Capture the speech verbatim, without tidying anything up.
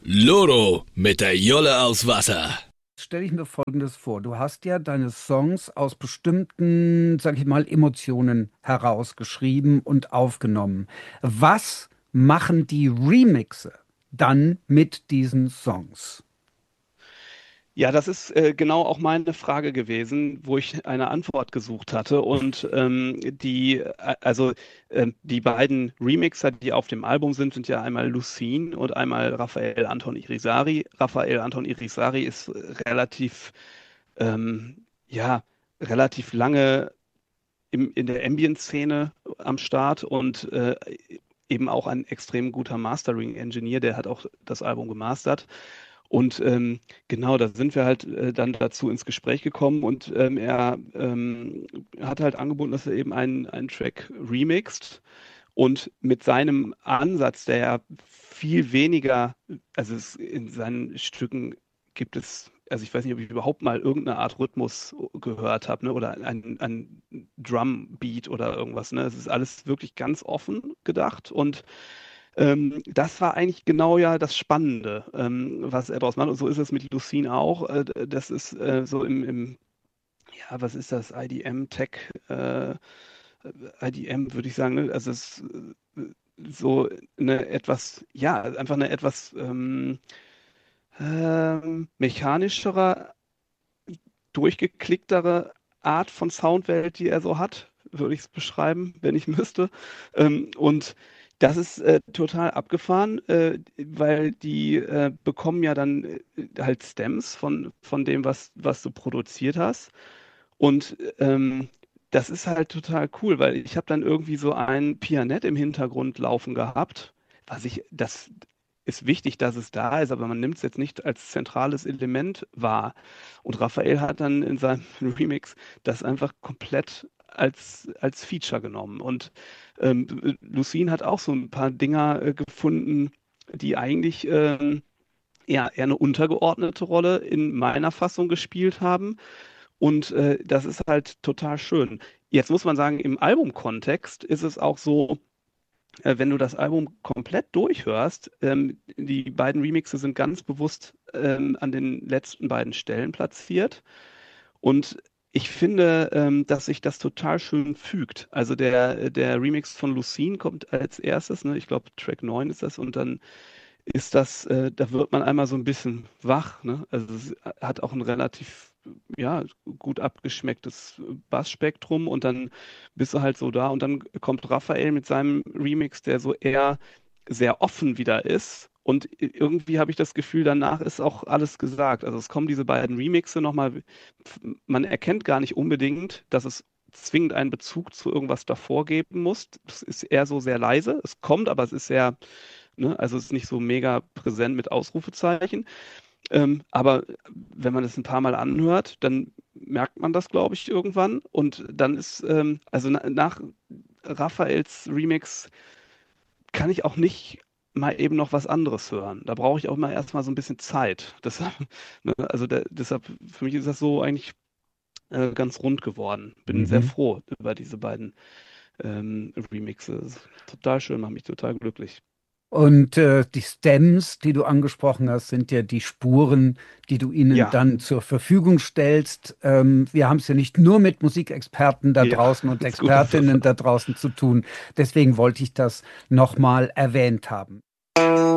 Loro mit der Jolle aus Wasser. Stelle ich mir Folgendes vor. Du hast ja deine Songs aus bestimmten, sag ich mal, Emotionen herausgeschrieben und aufgenommen. Was machen die Remixe dann mit diesen Songs? Ja, das ist äh, genau auch meine Frage gewesen, wo ich eine Antwort gesucht hatte. Und ähm, die, äh, also ähm, die beiden Remixer, die auf dem Album sind, sind ja einmal Lucene und einmal Raphael Anton Irizarry. Raphael Anton Irizarry ist relativ, ähm, ja, relativ lange im, in der Ambient-Szene am Start und äh, eben auch ein extrem guter Mastering-Engineer, der hat auch das Album gemastert. Und ähm, genau, da sind wir halt äh, dann dazu ins Gespräch gekommen und ähm, er ähm, hat halt angeboten, dass er eben einen, einen Track remixt und mit seinem Ansatz, der ja viel weniger, also es, in seinen Stücken gibt es, also ich weiß nicht, ob ich überhaupt mal irgendeine Art Rhythmus gehört habe, ne, oder ein, ein Drumbeat oder irgendwas, ne? Es ist alles wirklich ganz offen gedacht und ähm, das war eigentlich genau ja das Spannende, ähm, was er daraus macht. Und so ist es mit Lucene auch. Äh, das ist äh, so im, im, ja, was ist das? I D M-Tech, äh, I D M würde ich sagen, ne? Also es ist äh, so eine etwas, ja, einfach eine etwas ähm, ähm, mechanischere, durchgeklicktere Art von Soundwelt, die er so hat, würde ich es beschreiben, wenn ich müsste. Ähm, und das ist äh, total abgefahren, äh, weil die äh, bekommen ja dann äh, halt Stems von, von dem, was, was du produziert hast. Und ähm, das ist halt total cool, weil ich habe dann irgendwie so ein Pianett im Hintergrund laufen gehabt, was ich, das ist wichtig, dass es da ist, aber man nimmt es jetzt nicht als zentrales Element wahr. Und Raphael hat dann in seinem Remix das einfach komplett als, als Feature genommen. Und ähm, Lucene hat auch so ein paar Dinger äh, gefunden, die eigentlich ähm, eher, eher eine untergeordnete Rolle in meiner Fassung gespielt haben. Und äh, das ist halt total schön. Jetzt muss man sagen, im Albumkontext ist es auch so, äh, wenn du das Album komplett durchhörst, ähm, die beiden Remixe sind ganz bewusst ähm, an den letzten beiden Stellen platziert. Und ich finde, ähm, dass sich das total schön fügt. Also der, der Remix von Lucene kommt als erstes, ne? Ich glaube, Track neun ist das. Und dann ist das, äh, da wird man einmal so ein bisschen wach, ne? Also es hat auch ein relativ, ja, gut abgeschmecktes Bassspektrum und dann bist du halt so da und dann kommt Raphael mit seinem Remix, der so eher sehr offen wieder ist. Und irgendwie habe ich das Gefühl, danach ist auch alles gesagt. Also es kommen diese beiden Remixe nochmal, man erkennt gar nicht unbedingt, dass es zwingend einen Bezug zu irgendwas davor geben muss. Es ist eher so sehr leise. Es kommt, aber es ist sehr, ne, also es ist nicht so mega präsent mit Ausrufezeichen. Ähm, aber wenn man es ein paar Mal anhört, dann merkt man das, glaube ich, irgendwann. Und dann ist, ähm, also na, nach Raphaels Remix kann ich auch nicht mal eben noch was anderes hören. Da brauche ich auch mal erstmal so ein bisschen Zeit. Deshalb, ne, also der, deshalb, für mich ist das so eigentlich äh, ganz rund geworden. Bin sehr Mhm. froh über diese beiden ähm, Remixes. Total schön, macht mich total glücklich. Und äh, die Stems, die du angesprochen hast, sind ja die Spuren, die du ihnen Ja, dann zur Verfügung stellst. Ähm, wir haben es ja nicht nur mit Musikexperten da ja, draußen und ist gut, dass du das Expertinnen da draußen zu tun. Deswegen wollte ich das nochmal erwähnt haben.